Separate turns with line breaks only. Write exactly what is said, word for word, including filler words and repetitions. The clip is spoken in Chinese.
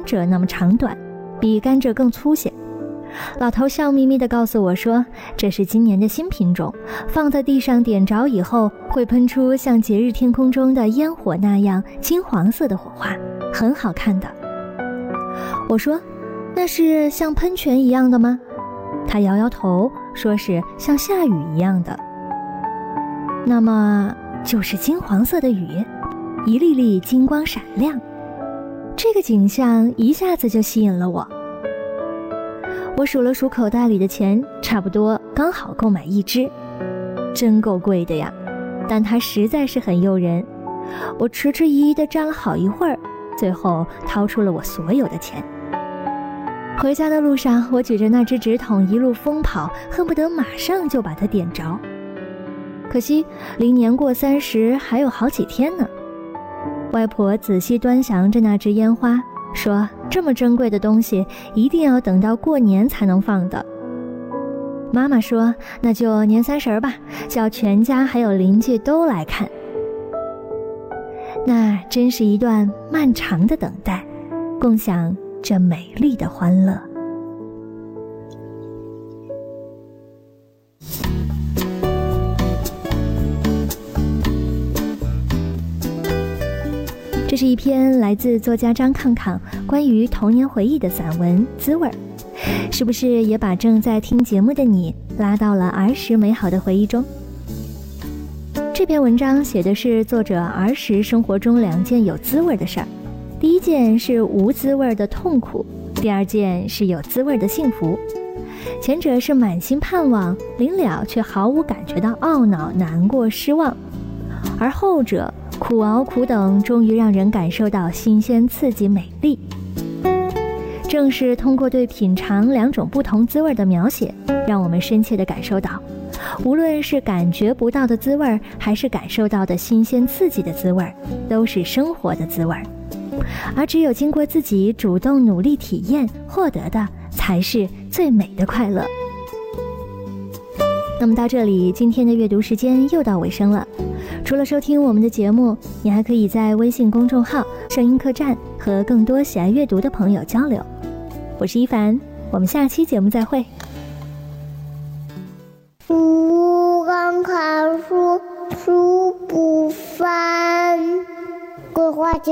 蔗那么长短，比甘蔗更粗些。老头笑眯眯地告诉我说，这是今年的新品种，放在地上点着以后会喷出像节日天空中的烟火那样金黄色的火花，很好看的。我说，那是像喷泉一样的吗？他摇摇头，说是像下雨一样的。那么就是金黄色的雨，一粒粒金光闪亮。这个景象一下子就吸引了我。我数了数口袋里的钱，差不多刚好购买一只，真够贵的呀，但它实在是很诱人。我迟迟疑疑地站了好一会儿，最后掏出了我所有的钱。回家的路上，我举着那只纸筒一路疯跑，恨不得马上就把它点着。可惜离年过三十还有好几天呢。外婆仔细端详着那只烟花，说这么珍贵的东西一定要等到过年才能放的。妈妈说那就年三十吧，叫全家还有邻居都来看。那真是一段漫长的等待，共享这美丽的欢乐。这是一篇来自作家张抗抗关于童年回忆的散文《滋味》，是不是也把正在听节目的你拉到了儿时美好的回忆中？这篇文章写的是作者儿时生活中两件有滋味的事儿，第一件是无滋味的痛苦，第二件是有滋味的幸福。前者是满心盼望，临了却毫无感觉到懊恼、难过、失望，而后者苦熬苦等，终于让人感受到新鲜、刺激、美丽。正是通过对品尝两种不同滋味的描写，让我们深切地感受到，无论是感觉不到的滋味，还是感受到的新鲜刺激的滋味，都是生活的滋味。而只有经过自己主动努力体验获得的，才是最美的快乐。那么到这里，今天的阅读时间又到尾声了。除了收听我们的节目，你还可以在微信公众号声音客栈和更多喜爱阅读的朋友交流。我是一凡，我们下期节目再会。
读刚看书，书不翻，桂花酒